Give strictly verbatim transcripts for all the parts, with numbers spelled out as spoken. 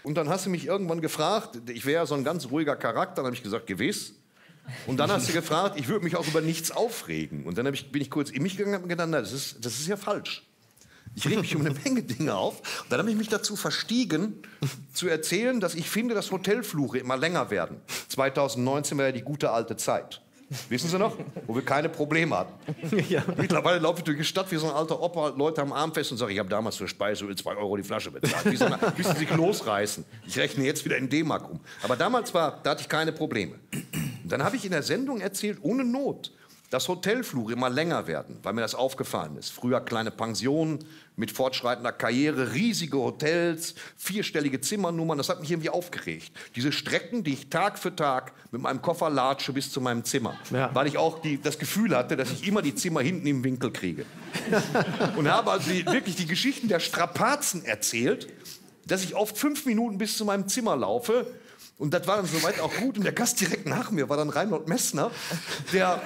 Und dann hast du mich irgendwann gefragt, ich wäre ja so ein ganz ruhiger Charakter, dann habe ich gesagt, gewiss. Und dann hast du gefragt, ich würde mich auch über nichts aufregen. Und dann hab ich, bin ich kurz in mich gegangen und hab gedacht, na, das ist, das ist ja falsch. Ich reg mich um eine Menge Dinge auf. Und dann habe ich mich dazu verstiegen, zu erzählen, dass ich finde, dass Hotelfluche immer länger werden. zweitausendneunzehn war ja die gute alte Zeit. Wissen Sie noch? Wo wir keine Probleme hatten. Ja. Mittlerweile laufe ich durch die Stadt wie so ein alter Opa, Leute am Arm fest und sage, ich habe damals für Speiseöl zwei Euro die Flasche bezahlt. Bis sie, bis sie sich losreißen. Ich rechne jetzt wieder in D-Mark um. Aber damals war, da hatte ich keine Probleme. Und dann habe ich in der Sendung erzählt, ohne Not, dass Hotelfluche immer länger werden, weil mir das aufgefallen ist. Früher kleine Pensionen mit fortschreitender Karriere, riesige Hotels, vierstellige Zimmernummern, das hat mich irgendwie aufgeregt. Diese Strecken, die ich Tag für Tag mit meinem Koffer latsche bis zu meinem Zimmer, ja. Weil ich auch die, das Gefühl hatte, dass ich immer die Zimmer hinten im Winkel kriege. Und habe also die, wirklich die Geschichten der Strapazen erzählt, dass ich oft fünf Minuten bis zu meinem Zimmer laufe. Und das war dann soweit auch gut. Und der Gast direkt nach mir war dann Reinhold Messner, der,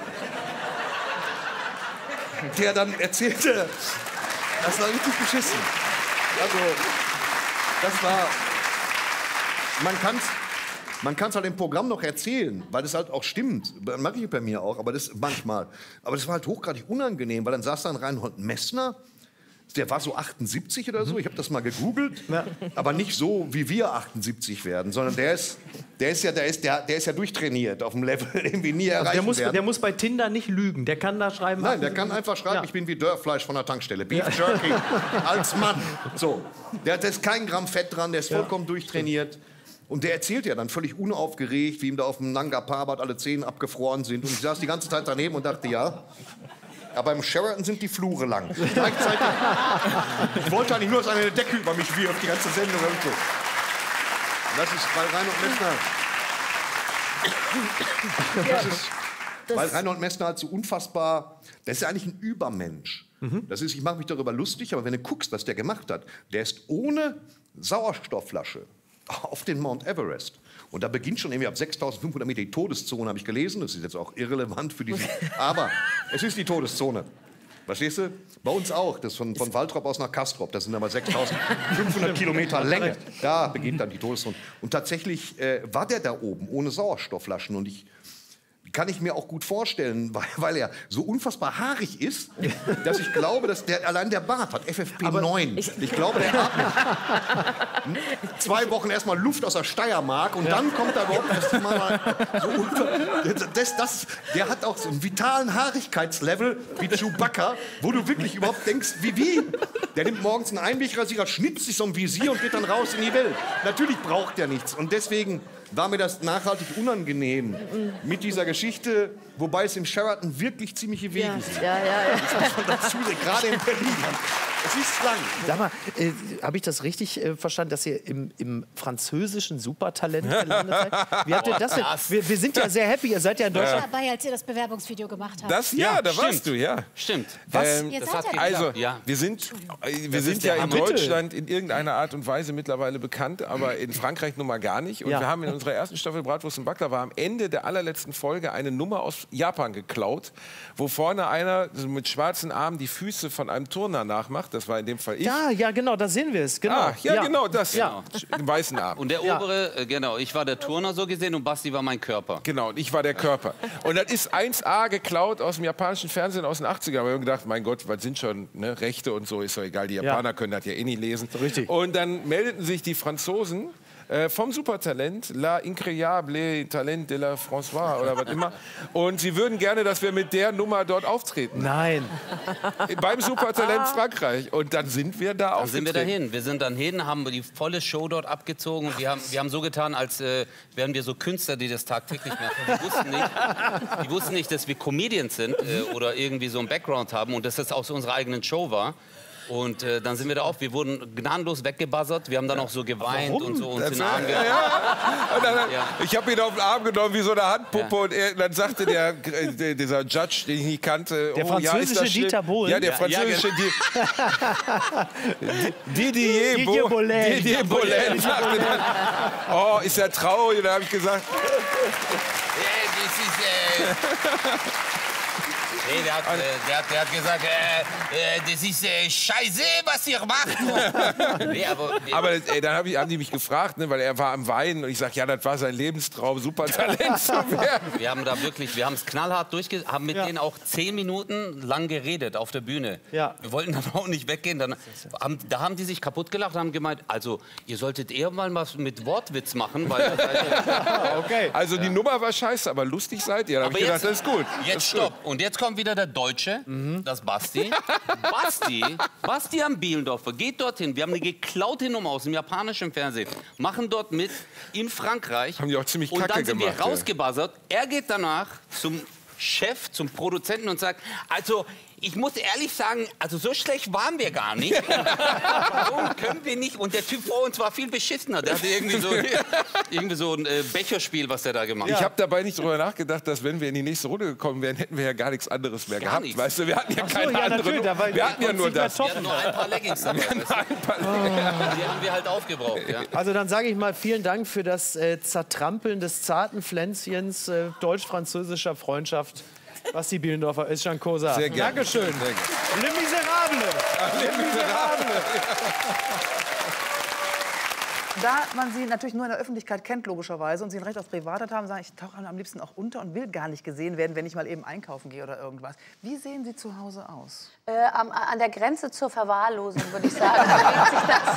der dann erzählte, das war richtig beschissen. Also, das war, man kann's, man kann's halt im Programm noch erzählen, weil das halt auch stimmt. Mache ich bei mir auch, aber das manchmal. Aber das war halt hochgradig unangenehm, weil dann saß dann Reinhold Messner. Der war so achtundsiebzig oder so, ich habe das mal gegoogelt, ja. Aber nicht so, wie wir achtundsiebzig werden, sondern der ist, der ist, ja, der ist, der, der ist ja durchtrainiert auf dem Level, den wir nie erreichen also der muss, werden. Der muss bei Tinder nicht lügen, der kann da schreiben... Nein, der kann einfach schreiben, ja. Ich bin wie Dörrfleisch von der Tankstelle, Beef Jerky, als Mann. So. Der hat jetzt kein Gramm Fett dran, der ist vollkommen ja. durchtrainiert. Und der erzählt ja dann völlig unaufgeregt, wie ihm da auf dem Nanga Parbat alle Zähne abgefroren sind. Und ich saß die ganze Zeit daneben und dachte, ja... Aber im Sheraton sind die Flure lang. Gleichzeitig, ich wollte eigentlich nur, dass eine Decke über mich wirft, die ganze Sendung. Und so. Das ist bei Reinhold Messner. Das ist, weil Reinhold Messner halt so unfassbar. Das ist ja eigentlich ein Übermensch. Mhm. Das ist, ich mache mich darüber lustig, aber wenn du guckst, was der gemacht hat, der ist ohne Sauerstoffflasche auf den Mount Everest. Und da beginnt schon irgendwie ab sechstausendfünfhundert Meter die Todeszone, habe ich gelesen. Das ist jetzt auch irrelevant für diese... Aber es ist die Todeszone. Verstehst du? Bei uns auch. Das von, von Waltrop aus nach Castrop. Das sind aber sechstausendfünfhundert Kilometer Länge. Da beginnt dann die Todeszone. Und tatsächlich äh, war der da oben ohne Sauerstoffflaschen. Und ich... kann ich mir auch gut vorstellen, weil, weil er so unfassbar haarig ist, dass ich glaube, dass der, allein der Bart hat F F P neun. Ich, ich glaube, der atmet zwei Wochen erstmal Luft aus der Steiermark und ja. dann kommt er überhaupt erst mal so unter, das, das, der hat auch so einen vitalen Haarigkeitslevel wie Chewbacca, wo du wirklich überhaupt denkst, wie wie? Der nimmt morgens einen Einwegrasierer, schnitzt sich so ein Visier und geht dann raus in die Welt. Natürlich braucht er nichts und deswegen war mir das nachhaltig unangenehm mit dieser Geschichte, wobei es im Sheraton wirklich ziemliche Wege ja. sind. Ja, ja, ja. Das muss man dazu sehen, gerade in Berlin. Es ist lang. Sag mal, äh, habe ich das richtig äh, verstanden, dass ihr im, im französischen Supertalent gelandet seid? Wie habt ihr das denn? Wir, wir sind ja sehr happy, ihr seid ja in Deutschland. Ich war dabei, als ihr das Bewerbungsvideo gemacht habt. Das, ja, ja da stimmt. warst du, ja. Stimmt. Was? Ähm, Ihr das seid hat ja also, ja. wir sind, wir Das sind ist ja der in Hammer. Deutschland in irgendeiner Art und Weise mittlerweile bekannt, aber in Frankreich nun mal gar nicht. Und Ja. wir haben in unserer ersten Staffel Bratwurst und Baklava am Ende der allerletzten Folge eine Nummer aus Japan geklaut, wo vorne einer so mit schwarzen Armen die Füße von einem Turner nachmacht. Das war in dem Fall ich. Ja, ja, genau, da sehen wir es. Genau. Ah, ja, ja, genau, das. Ja. Im weißen Arm. Und der Ja. obere, äh, genau, ich war der Turner so gesehen und Basti war mein Körper. Genau, und ich war der Körper. Und das ist eins A geklaut aus dem japanischen Fernsehen aus den achtzigern. Wir haben gedacht, mein Gott, was sind schon ne, Rechte und so, ist doch egal. Die Japaner Ja. können das ja eh nicht lesen. Richtig. Und dann meldeten sich die Franzosen äh, vom Supertalent, La Incroyable Talent de la François oder was immer. Und sie würden gerne, dass wir mit der Nummer dort auftreten. Nein. Beim Supertalent Frankreich. Und dann sind wir da Dann aufgetreten. sind wir dahin. Wir sind dann hin, haben die volle Show dort abgezogen. Und wir haben, wir haben so getan, als äh, wären wir so Künstler, die das tagtäglich machen. Wir wussten nicht, die wussten nicht, dass wir Comedians sind äh, oder irgendwie so einen Background haben und dass das auch so unsere eigenen Show war. Und äh, dann sind wir da auf. Wir wurden gnadenlos weggebuzzert. Wir haben dann auch so geweint Warum? und so uns Das, in den Arm ja, gehabt. ja. Und dann, Ja. Ich habe ihn auf den Arm genommen wie so eine Handpuppe Ja. und er, dann sagte der, äh, dieser Judge, den ich nicht kannte, Der oh, ja, ist französische das schlimm? Dieter Bohlen? Ja, der Ja, französische Di- Didier, Didier Bo- Bohlen. Didier Bohlen sagte dann, oh, ist er traurig? Und da habe ich gesagt, Yeah, this is, äh, Nee, der hat, äh, der hat, der hat gesagt, äh, äh, das ist äh, scheiße, was ihr macht. Nee, aber nee. aber ey, dann hab ich, haben die mich gefragt, ne, weil er war am Weinen und ich sag, ja, das war sein Lebenstraum, super Talent zu werden. Wir haben da wirklich, wir haben es knallhart durchge... haben mit Ja. denen auch zehn Minuten lang geredet auf der Bühne. Ja. Wir wollten dann auch nicht weggehen. Dann haben, da haben die sich kaputt gelacht und haben gemeint, also ihr solltet eher mal was mit Wortwitz machen, weil... Okay. Also die Nummer war scheiße, aber lustig seid ihr. Da hab ich gedacht, das ist gut. Jetzt das ist stopp. gut. Und jetzt kommt wieder der Deutsche, das Basti. Basti, Basti am Bielendorfer, geht dorthin. Wir haben eine geklaute Nummer aus dem japanischen Fernsehen. Machen dort mit in Frankreich. Haben die auch ziemlich Und kacke dann sind gemacht, wir ja. rausgebuzzert. Er geht danach zum Chef, zum Produzenten und sagt, also ich muss ehrlich sagen, also so schlecht waren wir gar nicht. Warum können wir nicht? Und der Typ vor uns war viel beschissener. Der hatte irgendwie so, irgendwie so ein äh, Becherspiel, was der da gemacht hat. Ich habe dabei nicht drüber nachgedacht, dass wenn wir in die nächste Runde gekommen wären, hätten wir ja gar nichts anderes mehr Gar gehabt. nichts. Weißt du, wir hatten ja Ach so, keine ja, andere natürlich, Nummer. da war- Wir hatten ja und nur Sigmar das. Wir hatten nur ein paar Leggings dabei. weißt du? Die haben wir halt aufgebraucht. Ja. Also dann sage ich mal vielen Dank für das äh, Zertrampeln des zarten Pflänzchens äh, deutsch-französischer Freundschaft. Basti Bielendorfer, Özcan Kosa. Sehr gerne. Dankeschön. Sehr gerne. Le Miserable. Le Miserable. Da man sie natürlich nur in der Öffentlichkeit kennt, logischerweise, und sie ein Recht auf Privatheit haben, sagen, ich tauche am liebsten auch unter und will gar nicht gesehen werden, wenn ich mal eben einkaufen gehe oder irgendwas. Wie sehen Sie zu Hause aus? Äh, am, an der Grenze zur Verwahrlosung, würde ich sagen. Bewegt sich das.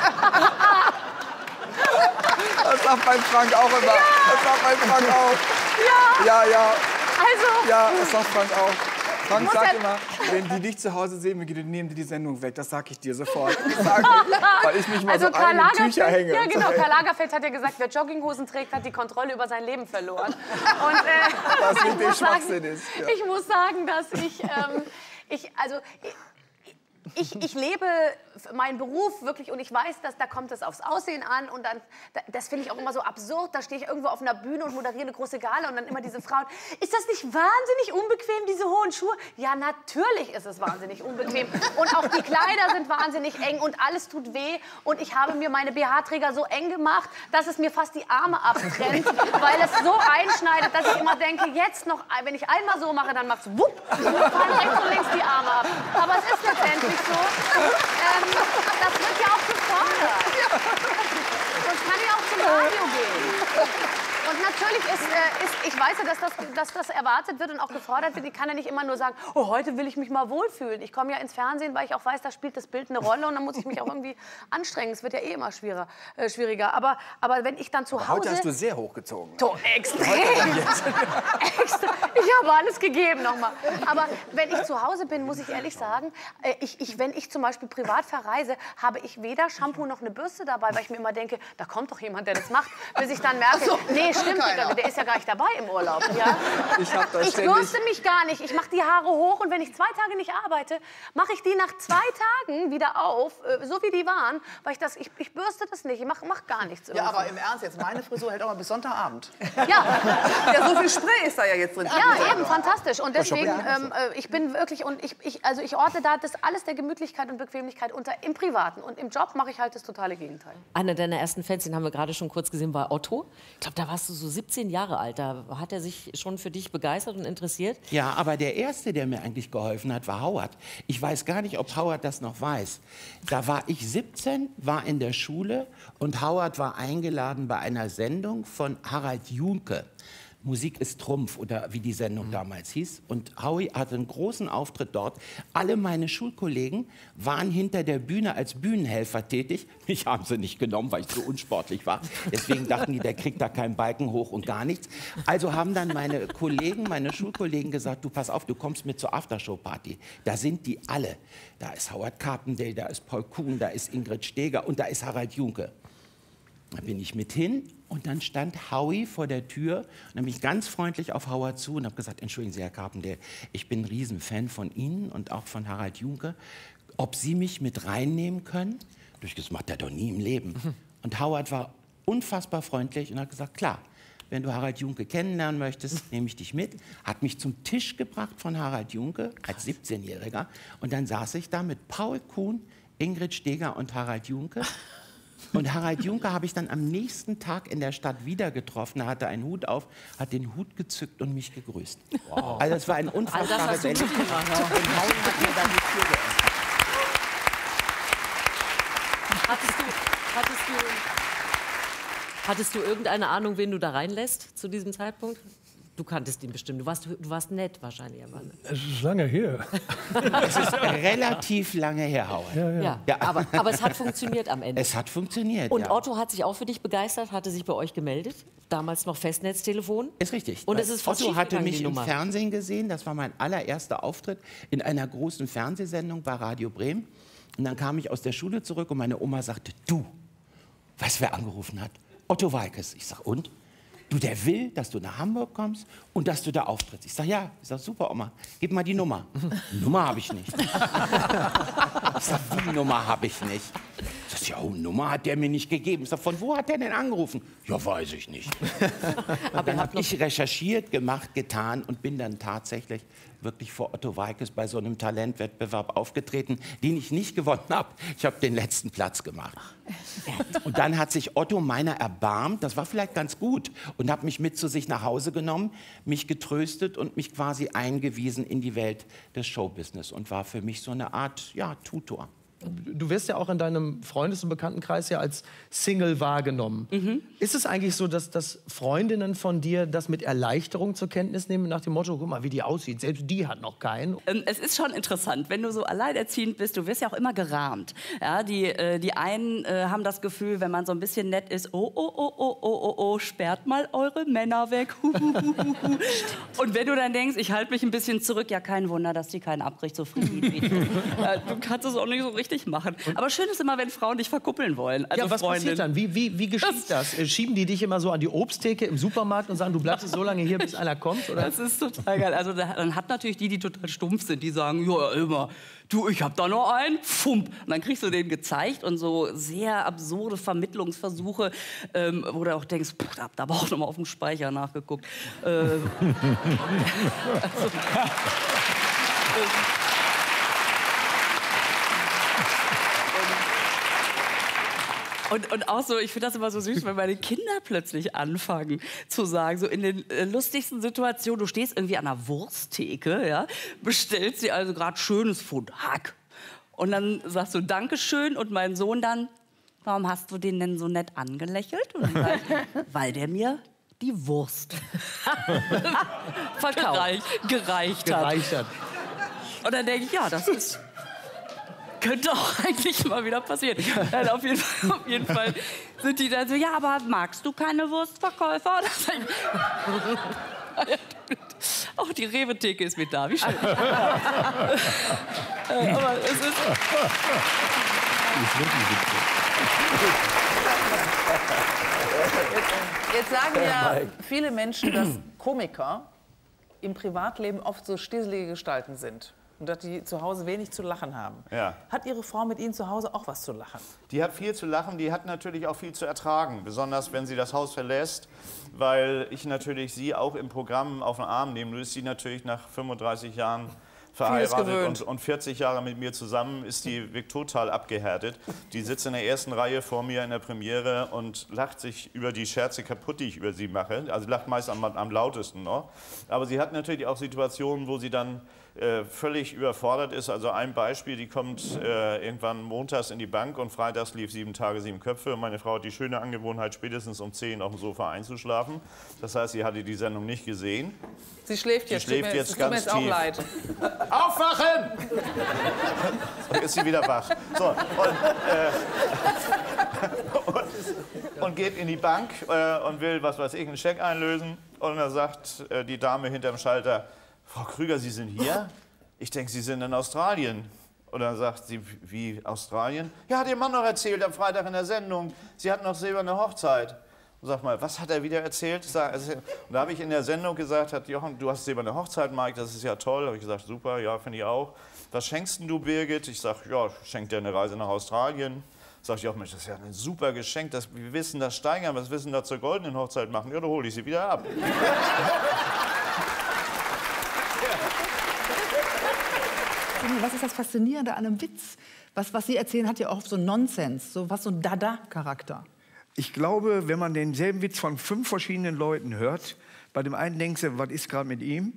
Das sagt mein Frank auch immer. Ja. Das sagt mein Frank auch. Ja, Ja, ja, also, ja, das sagt Frank auch. Frank muss sagt ja- immer, wenn die dich zu Hause sehen, Brigitte, nehmen die die Sendung weg. Das sag ich dir sofort. Das sag ich, weil ich mich mal also so Karl ein in Tücher Lagerfeld, hänge. ja, und so. genau, Karl Lagerfeld hat ja gesagt, wer Jogginghosen trägt, hat die Kontrolle über sein Leben verloren. Und, äh, Was ich richtig muss sagen- Schwachsinn ist, ja. Ich muss sagen, dass ich, ähm, ich also... Ich, ich lebe meinen Beruf wirklich und ich weiß, dass da kommt es aufs Aussehen an und dann, da- das finde ich auch immer so absurd, da stehe ich irgendwo auf einer Bühne und moderiere eine große Gala und dann immer diese Frauen, ist das nicht wahnsinnig unbequem, diese hohen Schuhe? Ja, natürlich ist es wahnsinnig unbequem und auch die Kleider sind wahnsinnig eng und alles tut weh und ich habe mir meine B H-Träger so eng gemacht, dass es mir fast die Arme abtrennt, weil es so einschneidet, dass ich immer denke, jetzt noch, wenn ich einmal so mache, dann macht's wupp und mir fallen rechts und links die Arme ab. Aber es ist letztendlich so. Ähm, das wird ja auch gefordert. Sonst kann ich auch zum Radio gehen. Und natürlich ist, äh, ist ich weiß ja, dass das, dass das erwartet wird und auch gefordert wird. Ich kann ja nicht immer nur sagen, oh, heute will ich mich mal wohlfühlen. Ich komme ja ins Fernsehen, weil ich auch weiß, da spielt das Bild eine Rolle und dann muss ich mich auch irgendwie anstrengen. Es wird ja eh immer schwieriger. Äh, schwieriger. Aber, aber wenn ich dann zu Hause... Heute hast du sehr hochgezogen. So, extrem. Extra. Ich habe alles gegeben nochmal. Aber wenn ich zu Hause bin, muss ich ehrlich sagen, äh, ich, ich, wenn ich zum Beispiel privat verreise, habe ich weder Shampoo noch eine Bürste dabei, weil ich mir immer denke, da kommt doch jemand, der das macht, bis ich dann merke, nee, stimmt, der, der ist ja gar nicht dabei im Urlaub. Ja? Ich hab das Ich ständig. bürste mich gar nicht. Ich mache die Haare hoch und wenn ich zwei Tage nicht arbeite, mache ich die nach zwei Tagen wieder auf, äh, so wie die waren, weil ich das, ich, ich bürste das nicht, ich mache mach gar nichts. Ja, irgendwie. aber im Ernst jetzt, meine Frisur hält auch mal bis Sonntagabend. Ja. Ja, so viel Spray ist da ja jetzt drin. Ja, eben, fantastisch. Und deswegen, ähm, äh, ich bin wirklich, und ich, ich, also ich orte da das alles der Gemütlichkeit und Bequemlichkeit unter im Privaten. Und im Job mache ich halt das totale Gegenteil. Einer deiner ersten Fans, den haben wir gerade schon kurz gesehen, war Otto. Ich glaube, da warst du so siebzehn Jahre alt. Da hat er sich schon für dich begeistert und interessiert. Ja, aber der Erste, der mir eigentlich geholfen hat, war Howard. Ich weiß gar nicht, ob Howard das noch weiß. Da war ich siebzehn, war in der Schule und Howard war eingeladen bei einer Sendung von Harald Junke. Musik ist Trumpf oder wie die Sendung damals hieß. Und Howie hatte einen großen Auftritt dort. Alle meine Schulkollegen waren hinter der Bühne als Bühnenhelfer tätig. Mich haben sie nicht genommen, weil ich so unsportlich war. Deswegen dachten die, der kriegt da keinen Balken hoch und gar nichts. Also haben dann meine Kollegen, meine Schulkollegen gesagt, du pass auf, du kommst mit zur Aftershow-Party. Da sind die alle. Da ist Howard Carpendale, da ist Paul Kuhn, da ist Ingrid Steeger und da ist Harald Junke. Da bin ich mit hin und dann stand Howie vor der Tür und habe mich ganz freundlich auf Howard zu und habe gesagt, entschuldigen Sie, Herr Carpendale, ich bin ein Riesenfan von Ihnen und auch von Harald Junke. Ob Sie mich mit reinnehmen können? Das macht er doch nie im Leben. Und Howard war unfassbar freundlich und hat gesagt, klar, wenn du Harald Junke kennenlernen möchtest, nehme ich dich mit. Hat mich zum Tisch gebracht von Harald Junke als siebzehnjähriger und dann saß ich da mit Paul Kuhn, Ingrid Steeger und Harald Junke. Und Harald Juncker habe ich dann am nächsten Tag in der Stadt wieder getroffen. Er hatte einen Hut auf, hat den Hut gezückt und mich gegrüßt. Wow. Also es war ein unfassbares Erlebnis. Und Paul hat mir dann die Tür geöffnet. Hattest du, hattest, du, hattest du irgendeine Ahnung, wen du da reinlässt zu diesem Zeitpunkt? Du kanntest ihn bestimmt. Du warst, du warst nett wahrscheinlich. Aber ne? Es ist lange her. Es ist relativ lange her, Howard. Ja, ja. Ja, ja. Aber, aber es hat funktioniert am Ende. Es hat funktioniert, Und ja. Otto hat sich auch für dich begeistert, hatte sich bei euch gemeldet. Damals noch Festnetztelefon. Ist richtig. Und es ist fast Otto hatte schiefgegangen, mich die im Nummer. Fernsehen gesehen. Das war mein allererster Auftritt in einer großen Fernsehsendung bei Radio Bremen. Und dann kam ich aus der Schule zurück und meine Oma sagte, du, weißt du, wer angerufen hat? Otto Walkes. Ich sag, und? Du, der will, dass du nach Hamburg kommst und dass du da auftrittst. Ich sag, ja. Ich sag, super, Oma, gib mal die Nummer. Nummer habe ich nicht. Ich sag, die Nummer habe ich nicht. Ich sag, ja, oh, Nummer hat der mir nicht gegeben. Ich sag, von wo hat der denn angerufen? Ja, weiß ich nicht. Und dann habe ich recherchiert, gemacht, getan und bin dann tatsächlich wirklich vor Otto Walkes bei so einem Talentwettbewerb aufgetreten, den ich nicht gewonnen habe. Ich habe den letzten Platz gemacht. Und dann hat sich Otto meiner erbarmt, das war vielleicht ganz gut, und hat mich mit zu sich nach Hause genommen, mich getröstet und mich quasi eingewiesen in die Welt des Showbusiness und war für mich so eine Art, ja, Tutor. Du wirst ja auch in deinem Freundes- und Bekanntenkreis ja als Single wahrgenommen. Mhm. Ist es eigentlich so, dass, dass Freundinnen von dir das mit Erleichterung zur Kenntnis nehmen, nach dem Motto, guck mal, wie die aussieht, selbst die hat noch keinen? Ähm, es ist schon interessant, wenn du so alleinerziehend bist, du wirst ja auch immer gerahmt. Ja, die, äh, die einen äh, haben das Gefühl, wenn man so ein bisschen nett ist, oh, oh, oh, oh, oh, oh, oh, sperrt mal eure Männer weg. Und wenn du dann denkst, ich halte mich ein bisschen zurück, ja, kein Wunder, dass die keinen abbricht, so friedlich. äh, du kannst es auch nicht so richtig machen. Aber schön ist immer, wenn Frauen dich verkuppeln wollen. Also ja, was Freundin. passiert dann? Wie, wie, wie geschieht das? das? Schieben die dich immer so an die Obsttheke im Supermarkt und sagen, du bleibst so lange hier, bis einer kommt? Oder? Das ist total geil. Also dann hat natürlich die, die total stumpf sind, die sagen, ja, immer, du, ich hab da noch einen, fump. Und dann kriegst du den gezeigt und so sehr absurde Vermittlungsversuche, ähm, wo du auch denkst, pff, da habt ihr aber auch noch mal auf dem Speicher nachgeguckt. Äh, also, Und, und auch so, ich finde das immer so süß, wenn meine Kinder plötzlich anfangen zu sagen, so in den äh, lustigsten Situationen, du stehst irgendwie an einer Wursttheke, ja, bestellst dir also gerade schönes Pfund Hack. Und dann sagst du Dankeschön und mein Sohn dann, warum hast du den denn so nett angelächelt? Und dann sag ich, weil der mir die Wurst verkauft, gereicht, gereicht hat. Gereicht hat. Und dann denke ich, ja, das ist... könnte auch eigentlich mal wieder passieren. Nein, auf, jeden Fall, auf jeden Fall sind die dann so, ja, aber magst du keine Wurstverkäufer? Auch die Rewe-Theke ist mit da, wie schön. äh, aber es ist... Jetzt sagen ja viele Menschen, dass Komiker im Privatleben oft so stieselige Gestalten sind. Und dass die zu Hause wenig zu lachen haben. Ja. Hat Ihre Frau mit Ihnen zu Hause auch was zu lachen? Die hat viel zu lachen, die hat natürlich auch viel zu ertragen. Besonders wenn sie das Haus verlässt, weil ich natürlich sie auch im Programm auf den Arm nehme. Nur ist sie natürlich nach fünfunddreißig Jahren verheiratet und, und vierzig Jahre mit mir zusammen, ist die wirklich total abgehärtet. Die sitzt in der ersten Reihe vor mir in der Premiere und lacht sich über die Scherze kaputt, die ich über sie mache. Also lacht meist am, am lautesten noch. Aber sie hat natürlich auch Situationen, wo sie dann äh, völlig überfordert ist. Also ein Beispiel, die kommt äh, irgendwann montags in die Bank und freitags lief sieben Tage, sieben Köpfe. Und meine Frau hat die schöne Angewohnheit, spätestens um zehn auf dem Sofa einzuschlafen. Das heißt, sie hatte die Sendung nicht gesehen. Sie schläft jetzt, sie schläft mir, jetzt das ganz tut mir jetzt tief. auch leid. Aufwachen! Und ist sie wieder wach. So, und, äh, und, und geht in die Bank äh, und will, was weiß ich, einen Scheck einlösen. Und dann sagt äh, die Dame hinterm Schalter, Frau Krüger, Sie sind hier? Ich denke, Sie sind in Australien. Und dann sagt sie, wie Australien? Ja, hat Ihr Mann noch erzählt am Freitag in der Sendung. Sie hatten noch silberne Hochzeit. Und sag mal, was hat er wieder erzählt? Und da habe ich in der Sendung gesagt, hat Jochen, du hast silberne Hochzeit, Mike, das ist ja toll. Da habe ich gesagt, super, ja, finde ich auch. Was schenkst denn du, Birgit? Ich sage, ja, schenk dir eine Reise nach Australien. Sag ich auch, Mensch, das ist ja ein super Geschenk, das, wir wissen das steigern, was wissen da zur goldenen Hochzeit machen? Ja, da hole ich sie wieder ab. faszinierend. Was ist das Faszinierende an einem Witz? Was, was Sie erzählen, hat ja auch so Nonsens, so was so ein Dada-Charakter. Ich glaube, wenn man denselben Witz von fünf verschiedenen Leuten hört, bei dem einen denkst du, was ist gerade mit ihm?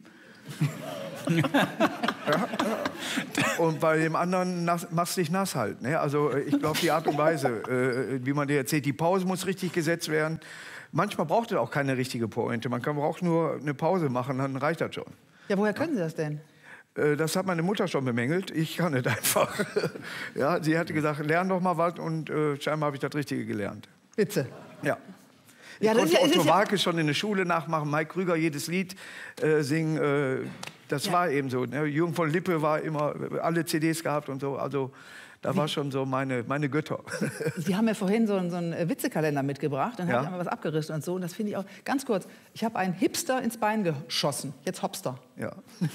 Ja. Und bei dem anderen nass, machst du dich nass halt. Ne? Also ich glaube, die Art und Weise, äh, wie man dir erzählt, die Pause muss richtig gesetzt werden. Manchmal braucht es auch keine richtige Pointe. Man kann auch nur eine Pause machen, dann reicht das schon. Ja, woher können Sie das denn? Äh, das hat meine Mutter schon bemängelt. Ich kann es einfach. Ja, sie hatte gesagt, lern doch mal was und äh, scheinbar habe ich das Richtige gelernt. Witze? Ja. Ich Ja, das konnte ist ja- ist Otto ja- Walkes schon in der Schule nachmachen, Mike Krüger jedes Lied äh, singen. Äh, das Ja. war eben so. Ne? Jürgen von Lippe war immer alle C Ds gehabt und so. Also da war schon so meine, meine Götter. Sie haben ja vorhin so einen, so einen äh, Witzekalender mitgebracht. Dann Ja. habe ich einmal was abgerissen und so. Und das finde ich auch ganz kurz. Ich habe einen Hipster ins Bein geschossen. Jetzt Hopster. Ja.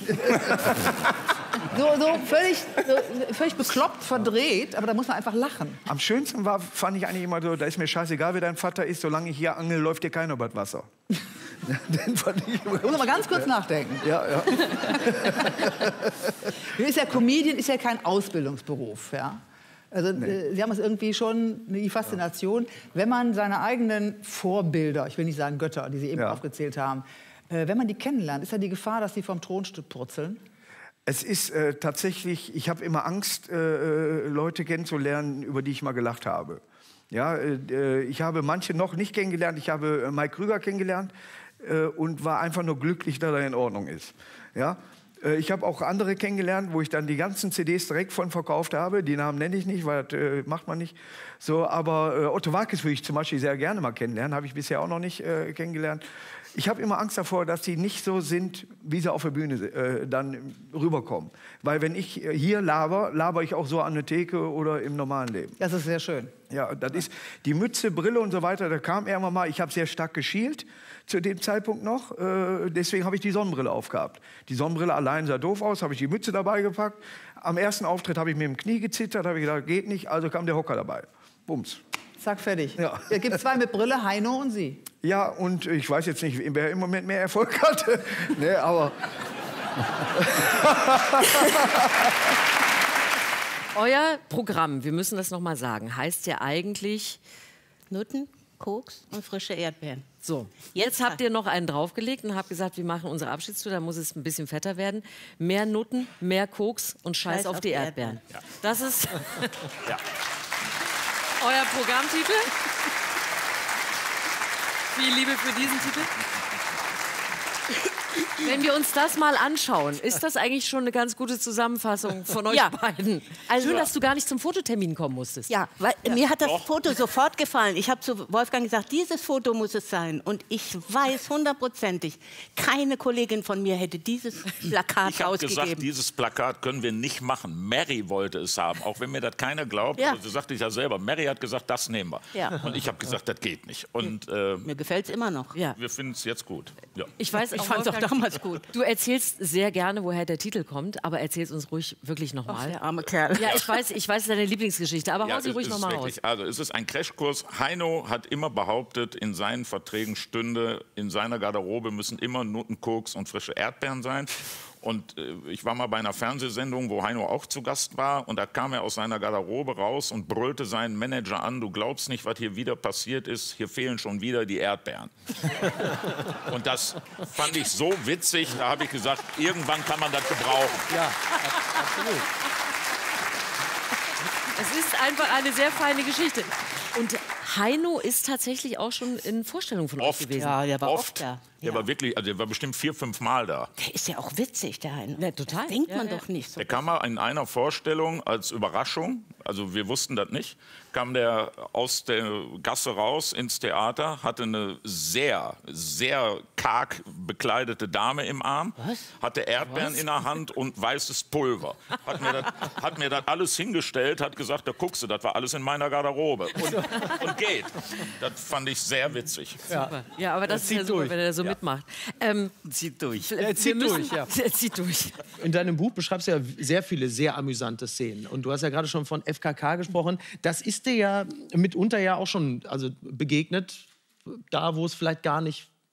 So, so völlig, so völlig bekloppt, verdreht. Aber da muss man einfach lachen. Am schönsten war, fand ich eigentlich immer so, da ist mir scheißegal, wer dein Vater ist, solange ich hier angel, läuft dir keiner über das Wasser. Den fand ich immer Ich muss mal ganz kurz nachdenken. Ja, ja. Ist ja Comedian ist ja kein Ausbildungsberuf, ja. Also äh, Sie haben es irgendwie schon die Faszination, wenn man seine eigenen Vorbilder, ich will nicht sagen Götter, die Sie eben Ja. aufgezählt haben, äh, wenn man die kennenlernt, ist ja die Gefahr, dass sie vom Thron purzeln. Es ist äh, tatsächlich, ich habe immer Angst, äh, Leute kennenzulernen, über die ich mal gelacht habe. Ja, äh, ich habe manche noch nicht kennengelernt. Ich habe äh, Mike Krüger kennengelernt äh, und war einfach nur glücklich, dass er in Ordnung ist. Ja? Äh, ich habe auch andere kennengelernt, wo ich dann die ganzen C Ds direkt von verkauft habe. Die Namen nenne ich nicht, weil das äh, macht man nicht. So, aber äh, Otto Walkes würde ich zum Beispiel sehr gerne mal kennenlernen. Habe ich bisher auch noch nicht äh, kennengelernt. Ich habe immer Angst davor, dass sie nicht so sind, wie sie auf der Bühne äh, dann rüberkommen. Weil wenn ich äh, hier laber, laber ich auch so an der Theke oder im normalen Leben. Das ist sehr schön. Ja, das ist die Mütze, Brille und so weiter. Da kam irgendwann mal, ich habe sehr stark geschielt zu dem Zeitpunkt noch. Äh, deswegen habe ich die Sonnenbrille aufgehabt. Die Sonnenbrille allein sah doof aus, habe ich die Mütze dabei gepackt. Am ersten Auftritt habe ich mir im Knie gezittert, habe ich gedacht, geht nicht. Also kam der Hocker dabei. Bums. Zack, fertig. Ja. Es gibt zwei mit Brille, Heino und Sie. Ja, und ich weiß jetzt nicht, wer im Moment mehr Erfolg hatte. Nee, aber Euer Programm, wir müssen das noch mal sagen, heißt ja eigentlich Nutten, Koks und frische Erdbeeren. so. Jetzt habt ihr noch einen draufgelegt und habt gesagt, wir machen unsere Abschiedstour, da muss es ein bisschen fetter werden. Mehr Nutten, mehr Koks und Scheiß, Scheiß auf, auf die die Erdbeeren. Erdbeeren. Das ist Ja. euer Programmtitel. Viel Liebe für diesen Titel. Wenn wir uns das mal anschauen, ist das eigentlich schon eine ganz gute Zusammenfassung von euch Ja. beiden? Also- Schön, dass du gar nicht zum Fototermin kommen musstest. Ja, weil mir hat das Foto sofort gefallen. Ich habe zu Wolfgang gesagt, dieses Foto muss es sein. Und ich weiß hundertprozentig, keine Kollegin von mir hätte dieses Plakat Ich habe gesagt, ausgegeben. dieses Plakat können wir nicht machen. Mary wollte es haben, auch wenn mir das keiner glaubt. Ja. Aber sie sagte ja selber, Mary hat gesagt, das nehmen wir. Ja. Und ich habe gesagt, das geht nicht. Und äh, Mir gefällt es immer noch. Ja. wir finden es jetzt gut. Ja. Ich weiß, Ich auch, fand's auch Wolfgang, damals gut. Du erzählst sehr gerne, woher der Titel kommt, aber erzähl's uns ruhig wirklich Ach, nochmal. der arme Kerl. Ja, ich weiß, ich weiß, es ist deine Lieblingsgeschichte, aber Ja, hau sie es ruhig ist nochmal wirklich- raus. Also es ist ein Crashkurs. Heino hat immer behauptet, in seinen Verträgen stünde, in seiner Garderobe müssen immer Nutten, Koks und frische Erdbeeren sein. Und äh, ich war mal bei einer Fernsehsendung, wo Heino auch zu Gast war. Und da kam er aus seiner Garderobe raus und brüllte seinen Manager an, du glaubst nicht, was hier wieder passiert ist, hier fehlen schon wieder die Erdbeeren. Und das fand ich so witzig, da habe ich gesagt, irgendwann kann man das gebrauchen. Ja, absolut. Es ist einfach eine sehr feine Geschichte. Und Heino ist tatsächlich auch schon in Vorstellungen von euch gewesen. Ja, der war oft, Oft. da. Der war wirklich, also der war bestimmt vier, fünf Mal da. Der ist ja auch witzig, der eine. Ja, total. Das denkt Ja, man ja. doch nicht so. Der kam mal in einer Vorstellung als Überraschung, also wir wussten das nicht, kam der aus der Gasse raus ins Theater, hatte eine sehr, sehr karg bekleidete Dame im Arm, Was? hatte Erdbeeren Was? in der Hand und weißes Pulver. Hat mir das, hat mir das alles hingestellt, hat gesagt, da guckst du, das war alles in meiner Garderobe. Und, und geht. Das fand ich sehr witzig. Super. Ja, aber das Er ist ja zieht super, durch. wenn er so Ja. mitmacht. Ähm, Zieht durch. Er zieht wir müssen- durch, ja. Er zieht durch. In deinem Buch beschreibst du ja sehr viele sehr amüsante Szenen. Und du hast ja gerade schon von F K K gesprochen. Das ist dir ja mitunter ja auch schon also begegnet, da wo es vielleicht gar nicht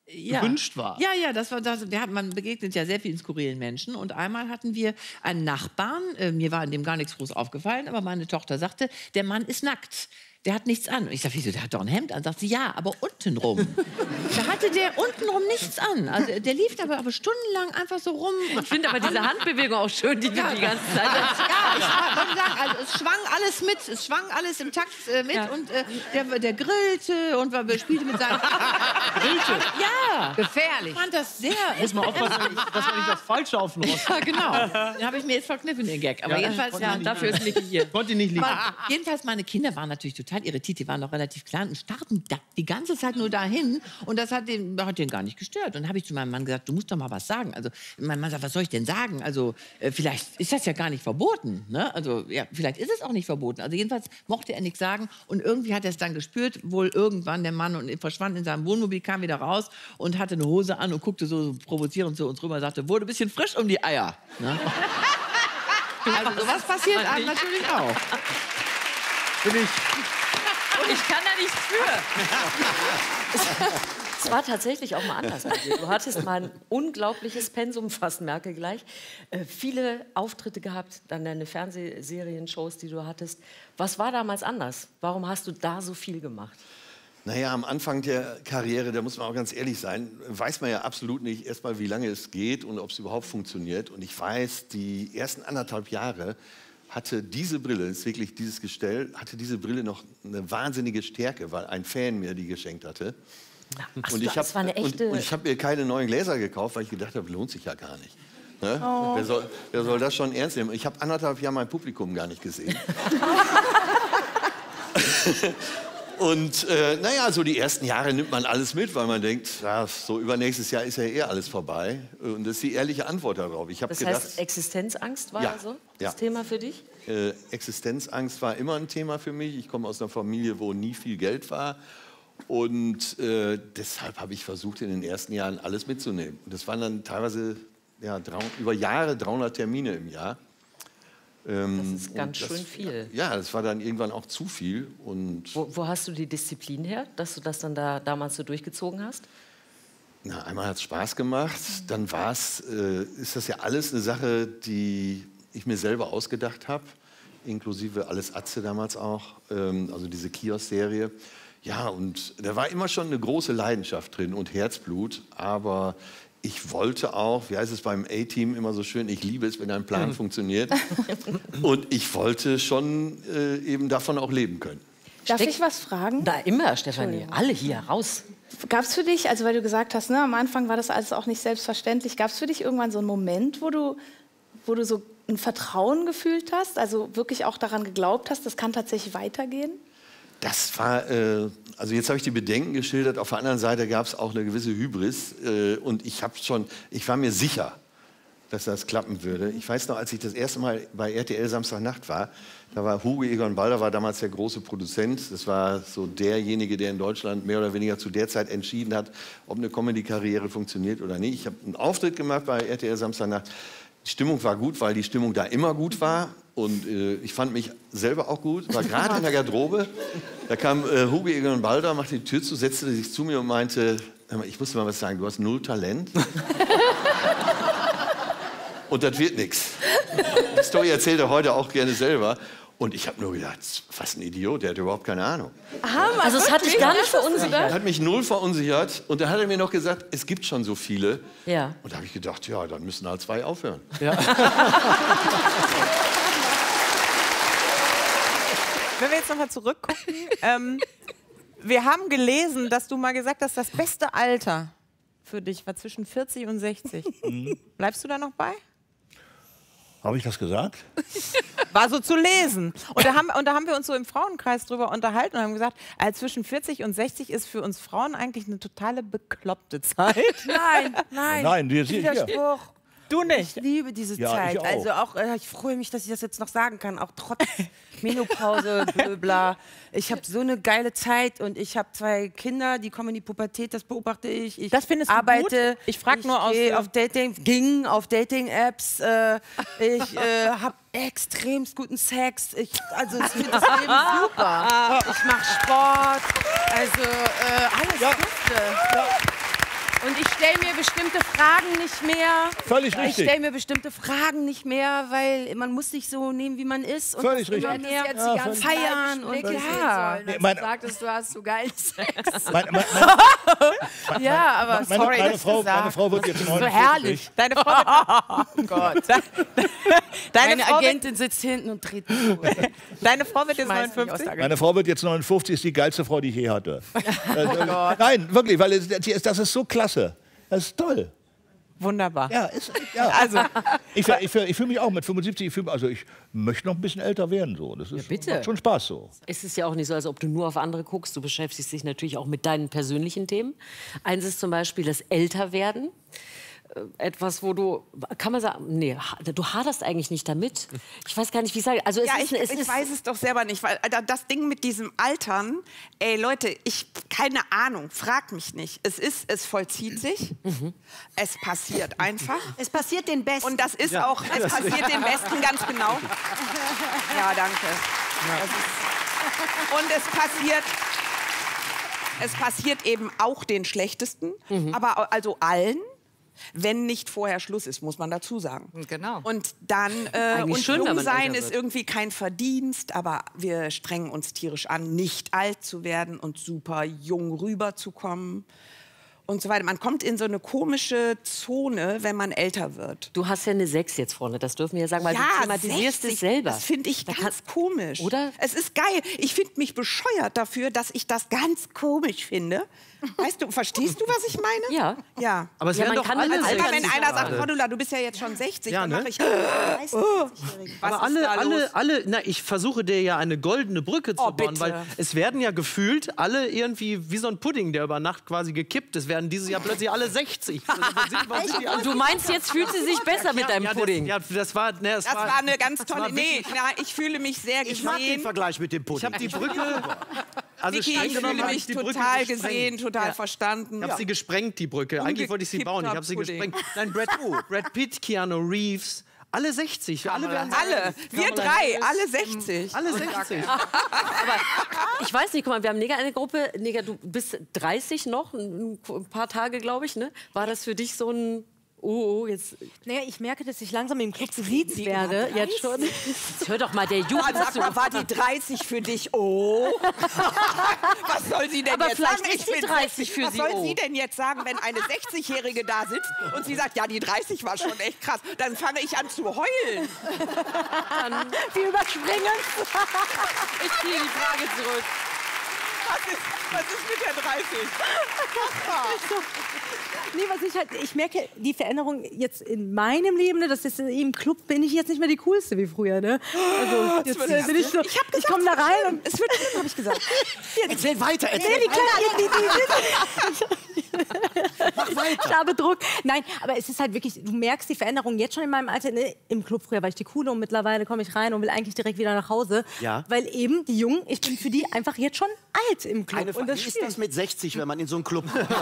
ja. gewünscht war. Ja, ja, das war das. Wir hatten, man begegnet ja sehr vielen skurrilen Menschen. Und einmal hatten wir einen Nachbarn, äh, mir war in dem gar nichts groß aufgefallen, aber meine Tochter sagte, der Mann ist nackt. Der hat nichts an. Und ich sag, wieso, der hat doch ein Hemd an. Sagt sie, ja, aber untenrum. Da hatte der untenrum nichts an. Also der lief aber, aber stundenlang einfach so rum. Ich finde aber diese Handbewegung auch schön, die du Ja. die ganze Zeit Ja, hast. ich wollte sagen, also es schwang alles mit. Es schwang alles im Takt äh, mit. Ja. Und äh, der, der grillte und war, spielte mit seinen... Grillte? Ja. Gefährlich. Ich fand das sehr... Muss man aufpassen, dass man nicht das Falsche auf den Rost. Ja, genau. Den habe ich mir jetzt verkniffen, den Gag. Aber Ja. jedenfalls, Konnte ja, nicht dafür ist Niki hier. Konnte nicht liegen. Aber jedenfalls, meine Kinder waren natürlich total irritiert. Die waren noch relativ klein und starrten da, die ganze Zeit nur dahin. Und das hat den, hat den gar nicht gestört. Und dann habe ich zu meinem Mann gesagt, du musst doch mal was sagen. Also mein Mann sagt, was soll ich denn sagen? Also äh, vielleicht ist das ja gar nicht verboten. Ne? Also ja, vielleicht ist es auch nicht verboten. Also jedenfalls mochte er nichts sagen. Und irgendwie hat er es dann gespürt. Wohl irgendwann der Mann und verschwand in seinem Wohnmobil, kam wieder raus und hatte eine Hose an und guckte so provozierend zu uns rüber und sagte, wurde ein bisschen frisch um die Eier. Ne? Also sowas passiert einem natürlich auch. Bin ich. Und ich kann da nichts für. Es war tatsächlich auch mal anders bei dir. Du hattest mal ein unglaubliches Pensum, fast merke gleich. Äh, viele Auftritte gehabt, dann deine Fernsehserien-Shows, die du hattest. Was war damals anders? Warum hast du da so viel gemacht? Naja, am Anfang der Karriere, da muss man auch ganz ehrlich sein, weiß man ja absolut nicht erstmal, wie lange es geht und ob es überhaupt funktioniert. Und ich weiß, die ersten anderthalb Jahre hatte diese Brille, ist wirklich dieses Gestell, hatte diese Brille noch eine wahnsinnige Stärke, weil ein Fan mir die geschenkt hatte. Ach, und ich das war eine habe echte... und, und ich habe mir keine neuen Gläser gekauft, weil ich gedacht habe, lohnt sich ja gar nicht. Ne? Oh. Wer, soll, wer soll das schon ernst nehmen? Ich habe anderthalb Jahre mein Publikum gar nicht gesehen. Und äh, naja, so die ersten Jahre nimmt man alles mit, weil man denkt, ja, so übernächstes Jahr ist ja eh alles vorbei. Und das ist die ehrliche Antwort darauf. Ich habe Das gedacht, heißt, Existenzangst war Ja, also das ja. Thema für dich? äh, Existenzangst war immer ein Thema für mich. Ich komme aus einer Familie, wo nie viel Geld war. Und äh, deshalb habe ich versucht, in den ersten Jahren alles mitzunehmen. Und das waren dann teilweise ja, dreihundert, über Jahre dreihundert Termine im Jahr. Ähm, Das ist ganz und das, schön viel. Ja, das war dann irgendwann auch zu viel. Und Wo, wo hast du die Disziplin her, dass du das dann da damals so durchgezogen hast? na, einmal hat es Spaß gemacht, dann war's, äh, ist das ja alles eine Sache, die ich mir selber ausgedacht habe, inklusive Alles Atze damals auch, ähm, also diese Kiosk-Serie. Ja, und da war immer schon eine große Leidenschaft drin und Herzblut, aber ich wollte auch, wie heißt es beim A-Team immer so schön, ich liebe es, wenn ein Plan Mhm. funktioniert. Und ich wollte schon äh, eben davon auch leben können. Darf Steck- ich was fragen? Da immer, Stefanie. Alle hier, raus. Gab es für dich, also weil du gesagt hast, ne, am Anfang war das alles auch nicht selbstverständlich, gab es für dich irgendwann so einen Moment, wo du, wo du so ein Vertrauen gefühlt hast, also wirklich auch daran geglaubt hast, das kann tatsächlich weitergehen? Das war, äh, also jetzt habe ich die Bedenken geschildert, auf der anderen Seite gab es auch eine gewisse Hybris äh, und ich habe schon, ich war mir sicher, dass das klappen würde. Ich weiß noch, als ich das erste Mal bei R T L Samstagnacht war, da war Hugo Egon Balder, war damals der große Produzent. Das war so derjenige, der in Deutschland mehr oder weniger zu der Zeit entschieden hat, ob eine Comedy-Karriere funktioniert oder nicht. Ich habe einen Auftritt gemacht bei R T L Samstagnacht. Die Stimmung war gut, weil die Stimmung da immer gut war. Und äh, ich fand mich selber auch gut. War gerade in der Garderobe. Da kam äh, Hugo Egon Balder, machte die Tür zu, setzte sich zu mir und meinte, hör mal, ich muss dir mal was sagen, du hast null Talent. Und das wird nichts. Die Story erzählt er heute auch gerne selber. Und ich habe nur gedacht, was ein Idiot, der hat überhaupt keine Ahnung. Aha, also es hat dich gar nicht verunsichert? Hat mich null verunsichert. Und dann hat er mir noch gesagt, es gibt schon so viele. Ja. Und da habe ich gedacht, ja, dann müssen halt zwei aufhören. Wenn wir jetzt noch mal zurückgucken, ähm, wir haben gelesen, dass du mal gesagt hast, das beste Alter für dich war zwischen vierzig und sechzig. Bleibst du da noch bei? Habe ich das gesagt? War so zu lesen. Und da, haben, und da haben wir uns so im Frauenkreis drüber unterhalten und haben gesagt, also zwischen vierzig und sechzig ist für uns Frauen eigentlich eine totale bekloppte Zeit. Nein, nein. Nein, die ist hier. Widerspruch. Du nicht? Ich liebe diese Ja, Zeit. ich auch. Also auch, äh, ich freue mich, dass ich das jetzt noch sagen kann, auch trotz Menopause, blöbla. Ich habe so eine geile Zeit und ich habe zwei Kinder, die kommen in die Pubertät, das beobachte ich. Ich Das findest du arbeite, gut? Ich frage nur aus gehe dem- auf Dating, ging auf Dating-Apps. Äh, ich äh, habe extremst guten Sex. Ich, also ich finde das Leben super. Ich mache Sport. Also äh, alles Gute. stelle mir bestimmte Fragen nicht mehr. Völlig Ich richtig. stelle mir bestimmte Fragen nicht mehr, weil man muss sich so nehmen, wie man ist. Und Völlig das immer richtig. mehr Ja, völlig feiern und Blicke ja. Nee, mein- Du sagtest, du hast so geilen Sex. Mein, mein, mein, ja, aber meine, sorry, meine, das Frau, gesagt. meine Frau wird jetzt So neunundfünfzig. herrlich. Deine Frau wird, oh Gott. Deine Meine Frau wird- Agentin sitzt hinten und dreht mich durch. Deine Frau wird jetzt Schmeiß mich aus neunundfünfzig? der Meine Frau wird jetzt neunundfünfzig, ist die geilste Frau, die ich je hatte. Oh Gott. Nein, wirklich, weil es, das ist so klasse. Das ist toll. Wunderbar. Ja, ist, ja. Also, Ich, ich, ich fühle mich auch mit fünfundsiebzig, ich fühl, also ich möchte noch ein bisschen älter werden. So. Das ist, bitte. macht schon Spaß so. Es ist ja auch nicht so, als ob du nur auf andere guckst. Du beschäftigst dich natürlich auch mit deinen persönlichen Themen. Eins ist zum Beispiel das Älterwerden. Äh, Etwas, wo du, kann man sagen, nee, ha- du haderst eigentlich nicht damit. Ich weiß gar nicht, wie ich sage. Also es ja, ist, ich, es ich ist, weiß es doch selber nicht, weil Alter, das Ding mit diesem Altern, ey Leute, ich, keine Ahnung, fragt mich nicht. Es ist, es vollzieht sich, es passiert einfach. Es passiert den Besten. Und das ist Ja. auch, es Das passiert ist- den Besten, ganz genau. Ja, danke. Das ist, und es passiert, es passiert eben auch den Schlechtesten, aber also allen. Wenn nicht vorher Schluss ist, muss man dazu sagen. Genau. Und dann, äh, Eigentlich und schön, wenn jung man sein älter ist wird. irgendwie kein Verdienst, aber wir strengen uns tierisch an, nicht alt zu werden und super jung rüberzukommen und so weiter. Man kommt in so eine komische Zone, wenn man älter wird. du hast ja eine sechs jetzt vorne, das dürfen wir ja sagen, weil Ja, du thematisierst sechzig, es selber. Das finde ich ganz komisch. Oder? Es ist geil. Ich finde mich bescheuert dafür, dass ich das ganz komisch finde. Weißt du, verstehst du, was ich meine? Ja. Ja. Aber es ja, werden man doch kann alle alle sechzig wenn einer sagt, gerade. Cordula, du bist ja jetzt schon sechzig, Ja, dann ne? mache ich... Oh, was Aber ist alle, da alle, los? alle, na, ich versuche dir ja eine goldene Brücke zu Oh, bauen, bitte. weil es werden ja gefühlt alle irgendwie wie so ein Pudding, der über Nacht quasi gekippt ist, werden dieses Jahr plötzlich alle sechzig. Also, wo sind- wo sind die alle- Du meinst, jetzt fühlt sie sich besser mit deinem ja, Pudding. Das, ja, das war, ne, das, Das war eine ganz das tolle... war Nee, wirklich- na, ich fühle mich sehr Ich mag den gesehen. Vergleich mit dem Pudding. Ich habe die Brücke, also Vicky, streng ich genommen fühle habe mich ich die Brücke total gesprengt. gesehen, total Ja. verstanden. Ich habe sie gesprengt, die Brücke. Eigentlich wollte ich sie bauen. Ich habe sie Umgekippter gesprengt. Nein, Brad, Brad Pitt, Keanu Reeves, alle sechzig. Alle, werden Alle, wir Kamala drei, Harris, alle sechzig. Alle sechzig. Ich weiß nicht, guck mal, wir haben Nega eine Gruppe. Nega, du bist dreißig noch, ein ein paar Tage, glaube ich, ne? War das für dich so ein, oh, oh jetzt... Naja, ich merke, dass ich langsam im Club gesiezt werde. über Jetzt schon. Jetzt hör doch mal, der Junge... Ah, sag mal, war die dreißig für dich? Oh. Was soll sie denn Aber jetzt vielleicht sagen? ist die bin dreißig für Was sie, soll oh. sie denn jetzt sagen, wenn eine sechzigjährige da sitzt und sie sagt, ja, die dreißig war schon echt krass? Dann fange ich an zu heulen. Wir überspringen. Ich ziehe die Frage zurück. Was ist, was ist mit der dreißig? Nee, was ich halt, ich merke die Veränderung jetzt in meinem Leben, ne, das ist im Club bin ich jetzt nicht mehr die coolste wie früher, ne? Also jetzt wird- bin ich so, Ich hab ich komme da rein und Es wird schlimm, habe ich gesagt. Erzähl weiter, nee, erzähl die weiter. Kleine, die, die, die, Mach weiter. Ich habe Druck. Nein, aber es ist halt wirklich, du merkst die Veränderung jetzt schon in meinem Alter. Ne? Im Club früher war ich die Coole und mittlerweile komme ich rein und will eigentlich direkt wieder nach Hause. Ja. Weil eben die Jungen, ich bin für die einfach jetzt schon alt im Club. Eine und Frage, das wie ist spielt. das mit sechzig, wenn man in so einen Club kommt?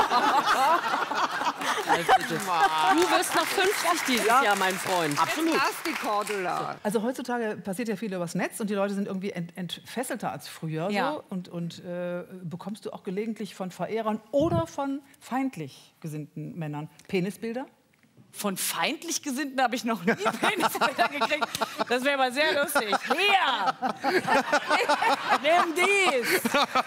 Du wirst noch fünfzig dieses Jahr, mein Freund. Absolut. die Cordula. Also heutzutage passiert ja viel übers Netz und die Leute sind irgendwie ent entfesselter als früher. Ja. So. Und, und äh, bekommst du auch gelegentlich von Verehrern oder von feindlich gesinnten Männern Penisbilder? Von feindlich Gesinnten habe ich noch nie Penisbilder gekriegt. Das wäre aber sehr lustig. Hier! Nimm dies!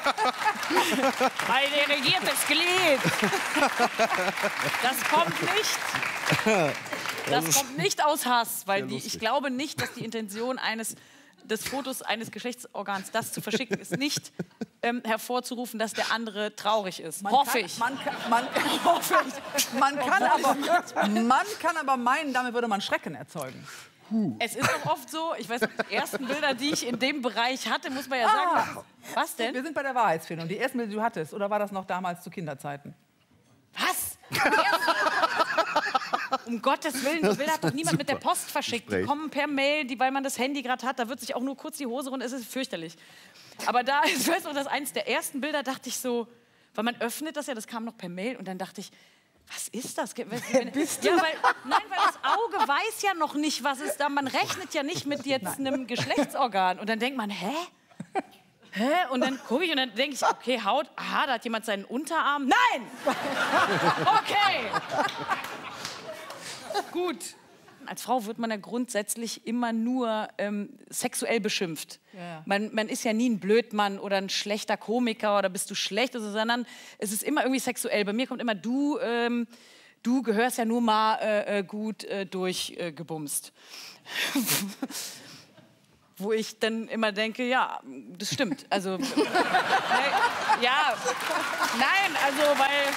Mein irrigiertes Glied! Das kommt nicht. Das kommt nicht aus Hass, weil die, ich glaube nicht, dass die Intention eines des Fotos eines Geschlechtsorgans, das zu verschicken, ist nicht ähm, hervorzurufen, dass der andere traurig ist. Man Hoffe kann, ich. Man, kann- man, hoffe ich. Man, kann aber, man kann aber meinen, damit würde man Schrecken erzeugen. Es ist auch oft so, ich weiß, die ersten Bilder, die ich in dem Bereich hatte, muss man ja sagen. Ah. Was denn? Wir sind bei der Wahrheitsfindung. Die ersten Bilder, die du hattest, oder war das noch damals zu Kinderzeiten? Was? Um Gottes Willen, die Bilder hat doch niemand mit der Post verschickt. Die Gespräch. kommen per Mail, die, weil man das Handy gerade hat. Da wird sich auch nur kurz die Hose runter. Es ist fürchterlich. Aber da, ich weiß noch, dass eines der ersten Bilder dachte ich so, weil man öffnet das ja, das kam noch per Mail und dann dachte ich, was ist das? Wer bist ja, weil, nein, weil das Auge weiß ja noch nicht, was ist da. Man rechnet ja nicht mit jetzt einem Geschlechtsorgan. Und dann denkt man, hä? hä? Und dann gucke ich und dann denke ich, okay, Haut, aha, da hat jemand seinen Unterarm. Nein! Okay. Gut. Als Frau wird man ja grundsätzlich immer nur ähm, sexuell beschimpft. Ja. Man, man ist ja nie ein Blödmann oder ein schlechter Komiker oder bist du schlecht, also, sondern es ist immer irgendwie sexuell. Bei mir kommt immer, du, ähm, du gehörst ja nur mal äh, gut äh, durchgebumst. Äh, Wo ich dann immer denke, ja, das stimmt. Also, äh, ja, nein, also, weil...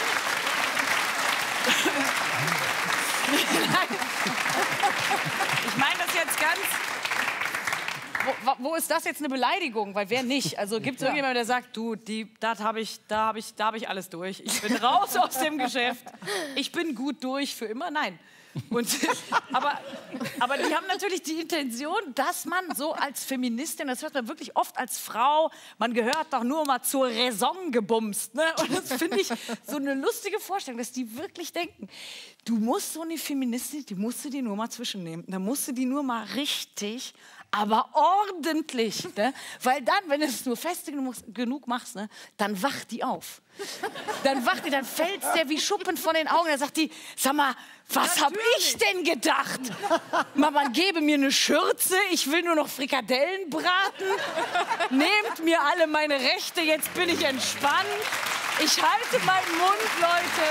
Ich meine das jetzt ganz... Wo, wo ist das jetzt eine Beleidigung? Weil wer nicht? Also gibt es irgendjemanden, der sagt, du, die, das hab ich, da habe ich, da hab ich alles durch. Ich bin raus aus dem Geschäft. Ich bin gut durch für immer? Nein. Und, aber, aber die haben natürlich die Intention, dass man so als Feministin, das hört man wirklich oft als Frau, man gehört doch nur mal zur Raison gebumst. Ne? Und das finde ich so eine lustige Vorstellung, dass die wirklich denken, du musst so eine Feministin, die musst du dir nur mal zwischennehmen. Da musst du die nur mal richtig, aber ordentlich. Ne? Weil dann, wenn du es nur fest genug, genug machst, ne, dann wacht die auf. Dann wacht die, dann fällt der wie Schuppen von den Augen. Dann sagt die, sag mal, was hab ich denn gedacht? Mama, gebe mir eine Schürze, ich will nur noch Frikadellen braten. Nehmt mir alle meine Rechte, jetzt bin ich entspannt. Ich halte meinen Mund, Leute.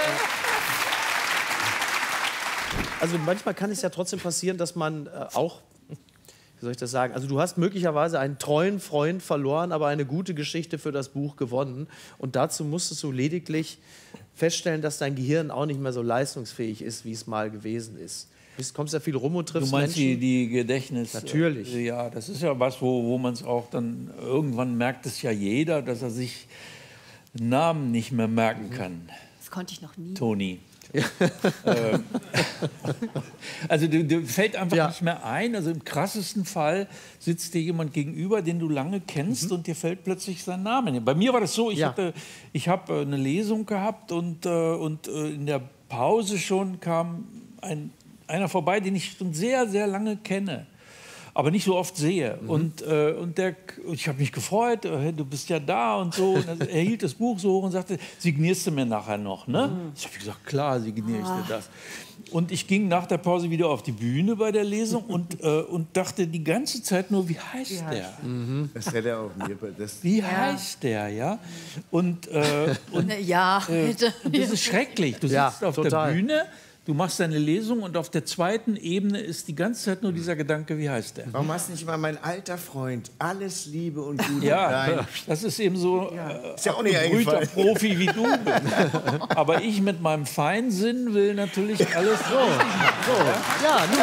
Also manchmal kann es ja trotzdem passieren, dass man äh, auch, wie soll ich das sagen, also du hast möglicherweise einen treuen Freund verloren, aber eine gute Geschichte für das Buch gewonnen. Und dazu musstest du lediglich feststellen, dass dein Gehirn auch nicht mehr so leistungsfähig ist, wie es mal gewesen ist. Du kommst ja viel rum und triffst Du meinst Menschen. die, die Gedächtnis? Natürlich. Äh, ja, das ist ja was, wo, wo man es auch dann, irgendwann merkt es ja jeder, dass er sich Namen nicht mehr merken kann. Das konnte ich noch nie. Toni. Ja. ähm, also du, du fällt einfach ja. nicht mehr ein. Also im krassesten Fall sitzt dir jemand gegenüber, den du lange kennst, mhm. und dir fällt plötzlich sein Name. Bei mir war das so, ich ja. hatte, ich habe äh, eine Lesung gehabt und, äh, und äh, in der Pause schon kam ein, einer vorbei, den ich schon sehr, sehr lange kenne, aber nicht so oft sehe. Mhm. Und, äh, und der, ich habe mich gefreut, äh, du bist ja da und so. Und er hielt das Buch so hoch und sagte, signierst du mir nachher noch? Ne? Mhm. Ich habe gesagt, klar, signiere ich dir das. Und ich ging nach der Pause wieder auf die Bühne bei der Lesung und, äh, und dachte die ganze Zeit nur, wie heißt, wie heißt der? Mhm. Das hätte er auch mir. Das wie ja. heißt der, ja? Und, äh, und, ja, äh, und das ist schrecklich. Du ja, sitzt auf total. der Bühne, du machst deine Lesung und auf der zweiten Ebene ist die ganze Zeit nur dieser Gedanke, wie heißt der? Warum hast du nicht mal mein alter Freund, alles Liebe und Gute? Ja, Nein. das ist eben so ja. äh, ist ja auch nicht ein Profi wie du bist. Aber ich mit meinem Feinsinn will natürlich alles so. so. Ja, nun.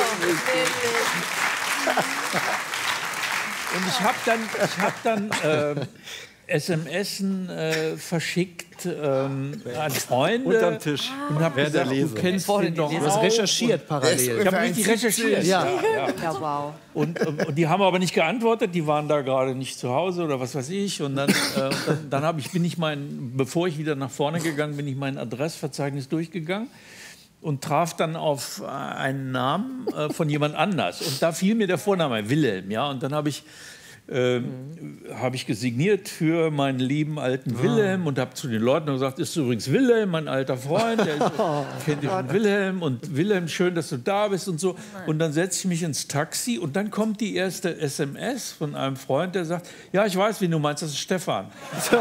Und ich habe dann, ich hab dann äh, S M S äh, verschickt ähm, an Freunde. Unterm Tisch. Und habe gesagt, du kennst den doch auch. Du hast recherchiert parallel. Ich habe richtig recherchiert. Ja. Ja, ja. Ja, wow. Und, und die haben aber nicht geantwortet, die waren da gerade nicht zu Hause oder was weiß ich. Und dann, äh, dann, dann hab ich, bin ich mein, bevor ich wieder nach vorne gegangen bin, ich mein Adressverzeichnis durchgegangen und traf dann auf einen Namen äh, von jemand anders. Und da fiel mir der Vorname, Wilhelm. Ja? Und dann habe ich Ähm, habe ich gesigniert für meinen lieben alten Ah. Wilhelm und habe zu den Leuten gesagt, ist übrigens Wilhelm, mein alter Freund, der ist, kennt den Wilhelm und Wilhelm, schön, dass du da bist und so. Und dann setze ich mich ins Taxi und dann kommt die erste S M S von einem Freund, der sagt, ja, ich weiß, wie du meinst, das ist Stefan. Oh.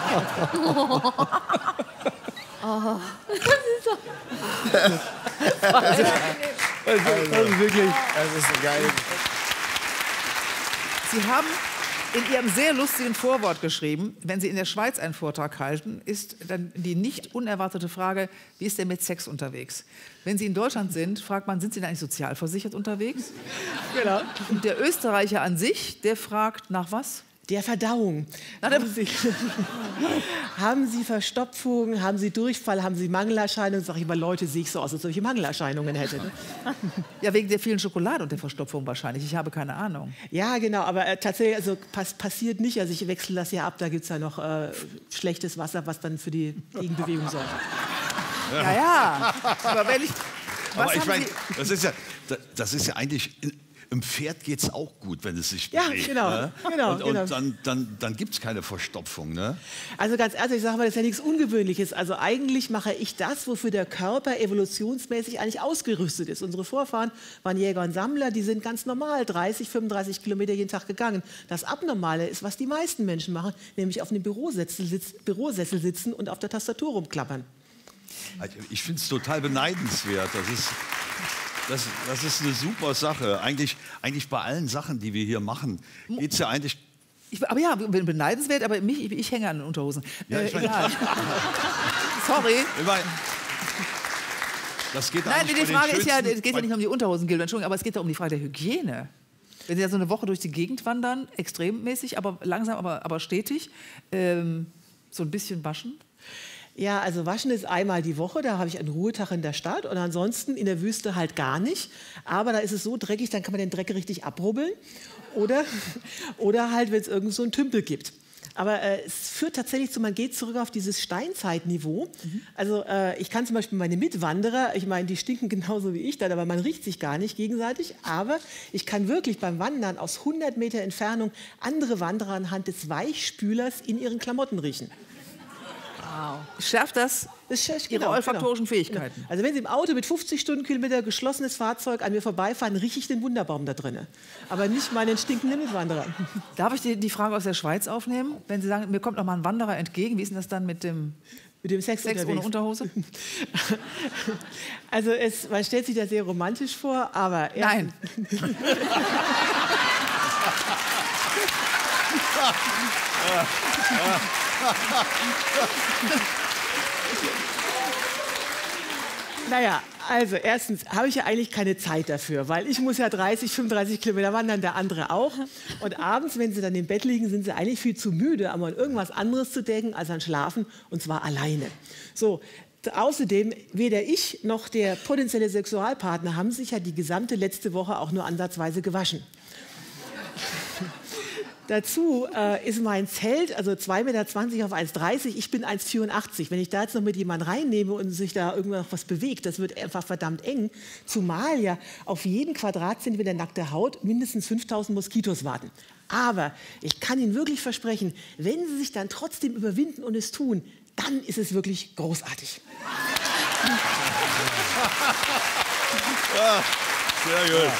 Oh. Also, also, also wirklich. Das ist so geil. Sie haben in Ihrem sehr lustigen Vorwort geschrieben, wenn Sie in der Schweiz einen Vortrag halten, ist dann die nicht unerwartete Frage, wie ist der mit Sex unterwegs? Wenn Sie in Deutschland sind, fragt man, sind Sie da eigentlich sozialversichert unterwegs? Genau. Und der Österreicher an sich, der fragt nach was? Der Verdauung. Haben Sie, haben Sie Verstopfung, haben Sie Durchfall, haben Sie Mangelerscheinungen? Sag ich mal, Leute, sehe ich so aus, als ob ich Mangelerscheinungen hätte. Ne? Ja, wegen der vielen Schokolade und der Verstopfung wahrscheinlich. Ich habe keine Ahnung. Ja, genau, aber äh, tatsächlich, also pass, passiert nicht. Also ich wechsle das ja ab, da gibt es ja noch äh, schlechtes Wasser, was dann für die Gegenbewegung sorgt. Ja, ja. Aber wenn ich... Was Aber ich haben meine, Sie- das ist ja, das ist ja eigentlich Im Pferd geht es auch gut, wenn es sich Ja, bewegt. genau, Ne? genau, Und, und genau. dann, dann, dann gibt es keine Verstopfung. Ne? Also ganz ehrlich, ich sage mal, das ist ja nichts Ungewöhnliches. Also eigentlich mache ich das, wofür der Körper evolutionsmäßig eigentlich ausgerüstet ist. Unsere Vorfahren waren Jäger und Sammler, die sind ganz normal dreißig, fünfunddreißig Kilometer jeden Tag gegangen. Das Abnormale ist, was die meisten Menschen machen, nämlich auf einem Bürosessel, sitz, Bürosessel sitzen und auf der Tastatur rumklappern. Also ich finde es total beneidenswert. Das ist, das, das ist eine super Sache. Eigentlich, eigentlich bei allen Sachen, die wir hier machen, geht es ja eigentlich... Ich, aber ja, beneidenswert, aber mich, ich, ich hänge an den Unterhosen. Ja, äh, ich mein- egal. Sorry. Ich mein, das geht Nein, eigentlich die bei den Frage ist ja, schönsten- es geht ja nicht um die Unterhosen, Gildo, Entschuldigung, aber es geht ja um die Frage der Hygiene. Wenn Sie ja so eine Woche durch die Gegend wandern, extremmäßig, aber langsam, aber, aber stetig, ähm, so ein bisschen waschen? Ja, also waschen ist einmal die Woche, da habe ich einen Ruhetag in der Stadt und ansonsten in der Wüste halt gar nicht. Aber da ist es so dreckig, dann kann man den Dreck richtig abrubbeln oder, oder halt, wenn es irgend so einen Tümpel gibt. Aber äh, es führt tatsächlich zu, man geht zurück auf dieses Steinzeitniveau. Mhm. Also äh, ich kann zum Beispiel meine Mitwanderer, ich meine, die stinken genauso wie ich dann, aber man riecht sich gar nicht gegenseitig. Aber ich kann wirklich beim Wandern aus hundert Meter Entfernung andere Wanderer anhand des Weichspülers in ihren Klamotten riechen. Wow. Schärft das, das schärft, Ihre olfaktorischen Fähigkeiten? Genau. Also wenn Sie im Auto mit fünfzig Stundenkilometer geschlossenes Fahrzeug an mir vorbeifahren, rieche ich den Wunderbaum da drin. Aber nicht meinen stinkenden Mitwanderer. Darf ich die, die Frage aus der Schweiz aufnehmen? Wenn Sie sagen, mir kommt noch mal ein Wanderer entgegen, wie ist denn das dann mit dem, mit dem Sex, Sex ohne Unterhose? Also es, man stellt sich das sehr romantisch vor, aber... Nein. Naja, also erstens habe ich ja eigentlich keine Zeit dafür, weil ich muss ja dreißig, fünfunddreißig Kilometer wandern, der andere auch. Und abends, wenn sie dann im Bett liegen, sind sie eigentlich viel zu müde, um an irgendwas anderes zu denken, als an Schlafen, und zwar alleine. So, außerdem, weder ich noch der potenzielle Sexualpartner haben sich ja die gesamte letzte Woche auch nur ansatzweise gewaschen. Dazu äh, ist mein Zelt, also zwei Meter zwanzig auf eins dreißig, ich bin eins vierundachtzig. Wenn ich da jetzt noch mit jemandem reinnehme und sich da irgendwas was bewegt, das wird einfach verdammt eng. Zumal ja auf jeden Quadratzentimeter nackte Haut mindestens fünftausend Moskitos warten. Aber ich kann Ihnen wirklich versprechen, wenn Sie sich dann trotzdem überwinden und es tun, dann ist es wirklich großartig. Ja, sehr gut.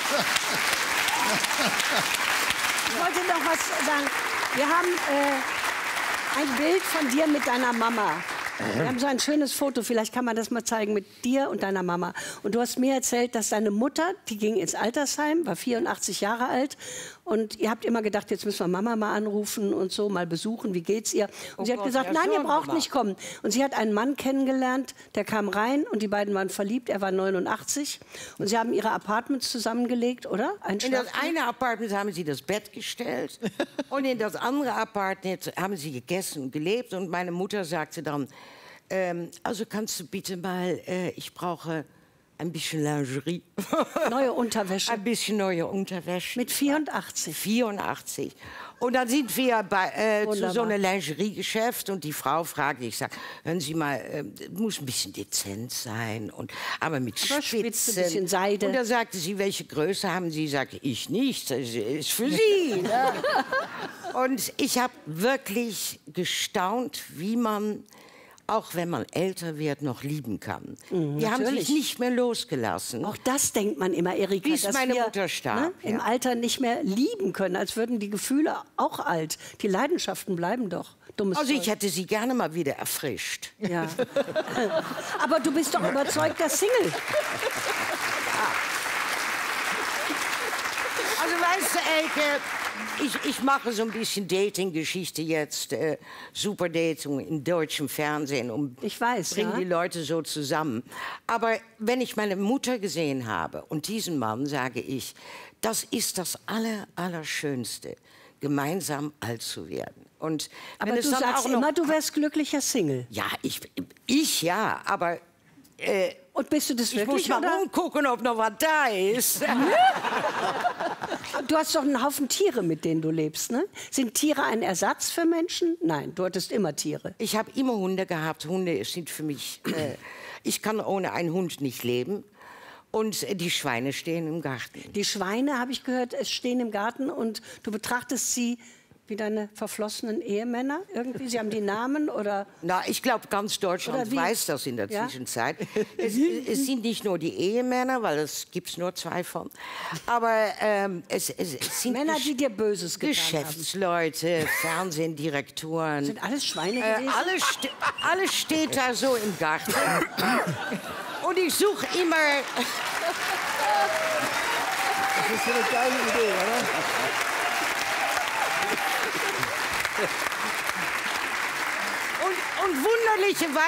Ich wollte noch was sagen. Wir haben äh, ein Bild von dir mit deiner Mama. Wir haben so ein schönes Foto, vielleicht kann man das mal zeigen, mit dir und deiner Mama. Und du hast mir erzählt, dass deine Mutter, die ging ins Altersheim, war vierundachtzig Jahre alt. Und ihr habt immer gedacht, jetzt müssen wir Mama mal anrufen und so, mal besuchen, wie geht's ihr? Und Oh sie hat Gott, gesagt, ja, nein, ihr schon, braucht Mama. nicht kommen. Und sie hat einen Mann kennengelernt, der kam rein und die beiden waren verliebt, er war neunundachtzig. Und sie haben ihre Apartments zusammengelegt, oder? Ein In das Schlafzimmer? eine Apartment haben sie das Bett gestellt und in das andere Apartment haben sie gegessen und gelebt. Und meine Mutter sagte dann, ähm, also kannst du bitte mal, äh, ich brauche ein bisschen Lingerie. Neue Unterwäsche. Ein bisschen neue Unterwäsche. Mit vierundachtzig. vierundachtzig. Und dann sind wir bei, äh, zu Wunderbar. so einem Lingeriegeschäft und die Frau fragt, ich sag, hören Sie mal, äh, muss ein bisschen dezent sein, und, aber mit Aber Spitzen. Spitze, bisschen Seide. Und da sagte sie, welche Größe haben Sie? Sagte ich nicht, das ist für Sie. Ne? Und ich habe wirklich gestaunt, wie man, auch wenn man älter wird, noch lieben kann. Mhm, die haben natürlich. sich nicht mehr losgelassen. Auch das denkt man immer, Erika, Bis dass meine wir Mutter starb, im ja. Alter nicht mehr lieben können, als würden die Gefühle auch alt. Die Leidenschaften bleiben doch. Dummes Also ich Zeug. hätte sie gerne mal wieder erfrischt. Ja. Aber du bist doch überzeugter Single. Also weißt du, Elke, ich, ich mache so ein bisschen Dating-Geschichte jetzt, äh, Superdating im deutschen Fernsehen, und ich weiß, bringe ja. die Leute so zusammen. Aber wenn ich meine Mutter gesehen habe und diesen Mann, sage ich, das ist das Aller, Allerschönste, gemeinsam alt zu werden. Und wenn Aber es du dann sagst auch noch, immer, du wärst glücklicher Single. Ja, ich, ich ja, aber... Äh, Und bist du das ich wirklich, muss mal oder? rumgucken, ob noch was da ist. Du hast doch einen Haufen Tiere, mit denen du lebst, ne? Sind Tiere ein Ersatz für Menschen? Nein, du hattest immer Tiere. Ich habe immer Hunde gehabt. Hunde sind für mich... Äh, ich kann ohne einen Hund nicht leben. Und äh, die Schweine stehen im Garten. Die Schweine, habe ich gehört, es stehen im Garten und du betrachtest sie wie deine verflossenen Ehemänner irgendwie? Sie haben die Namen oder? Na, ich glaube, ganz Deutschland weiß das in der Ja? Zwischenzeit. Es, es sind nicht nur die Ehemänner, weil es gibt nur zwei von. Aber ähm, es, es, es sind Männer, die dir Böses getan Geschäftsleute, Fernsehdirektoren. Sind alles Schweine Äh, gewesen? alles, ste alles steht da so im Garten. Und ich suche immer... Das ist so eine geile Idee, oder? Und, und wunderlicherweise